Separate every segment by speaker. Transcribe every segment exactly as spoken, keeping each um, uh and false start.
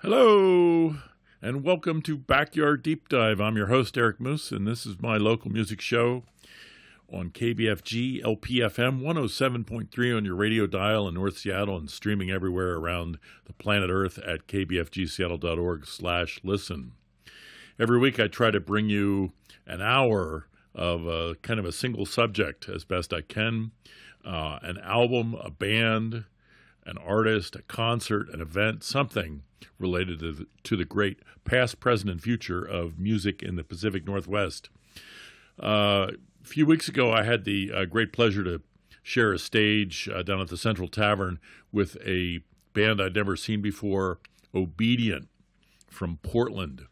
Speaker 1: Hello, and welcome to Backyard Deep Dive. I'm your host, Eric Moose, and this is my local music show on K B F G L P F M one oh seven point three on your radio dial in North Seattle and streaming everywhere around the planet Earth at k b f g seattle dot org slash listen. Every week I try to bring you an hour of a, kind of a single subject as best I can, uh, an album, a band, an artist, a concert, an event, something related to the, to the great past, present, and future of music in the Pacific Northwest. Uh, a few weeks ago, I had the uh, great pleasure to share a stage uh, down at the Central Tavern with a band I'd never seen before, Obedient, from Portland.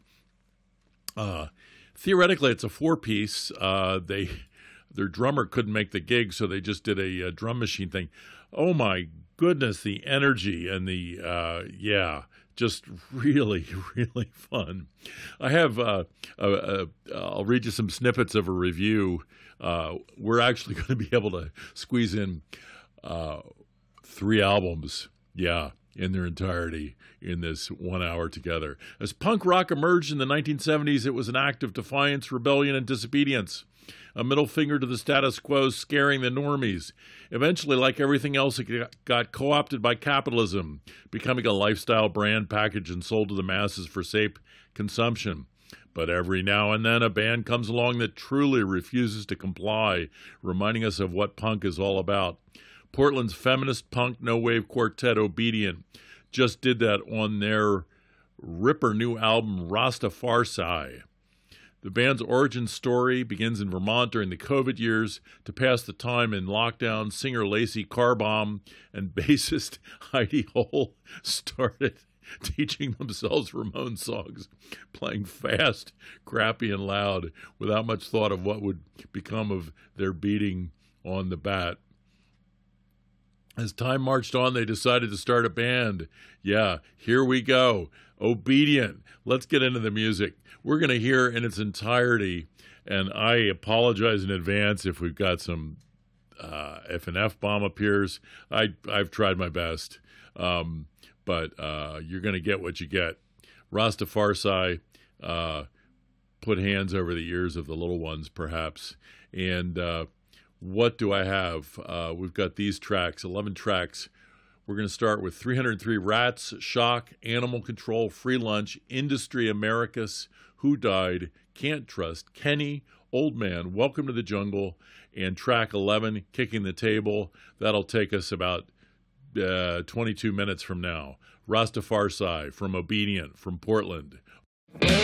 Speaker 1: Uh, theoretically, it's a four-piece. Uh, they their drummer couldn't make the gig, so they just did a, a drum machine thing. Oh my goodness, the energy and the uh, yeah. Just really, really fun. I have, uh, uh, uh, I'll read you some snippets of a review. Uh, we're actually going to be able to squeeze in uh, three albums, yeah, in their entirety in this one hour together. As punk rock emerged in the nineteen seventies, it was an act of defiance, rebellion, and disobedience. A middle finger to the status quo, scaring the normies. Eventually, like everything else, it got co-opted by capitalism, becoming a lifestyle brand packaged and sold to the masses for safe consumption. But every now and then, a band comes along that truly refuses to comply, reminding us of what punk is all about. Portland's feminist punk no-wave quartet, Obedient, just did that on their ripper new album, Rastafarsai. The band's origin story begins in Vermont during the COVID years. To pass the time in lockdown, singer Lacey Carbomb and bassist Heidi Hole started teaching themselves Ramones songs, playing fast, crappy, and loud, without much thought of what would become of their beating on the bat. As time marched on, they decided to start a band. Yeah, here we go. Obedient. Let's get into the music. We're going to hear in its entirety, and I apologize in advance if we've got some, uh, if an F-bomb appears. I, I've tried my best, um, but uh, you're going to get what you get. Rastafarsai, uh, put hands over the ears of the little ones, perhaps. And uh, what do I have? Uh, we've got these tracks, eleven tracks. We're going to start with three oh three Rats, Shock, Animal Control, Free Lunch, Industry Americas, Who Died, Can't Trust, Kenny, Old Man, Welcome to the Jungle, and track eleven, Kicking the Table. That'll take us about uh, twenty-two minutes from now. Rastafarsai from Obedient from Portland.